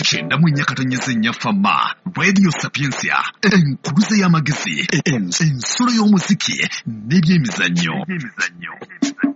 94.4 fama Radio Sapiensia enkuluze y'amagezi ensolo y'omuziki n'ebyemizannyo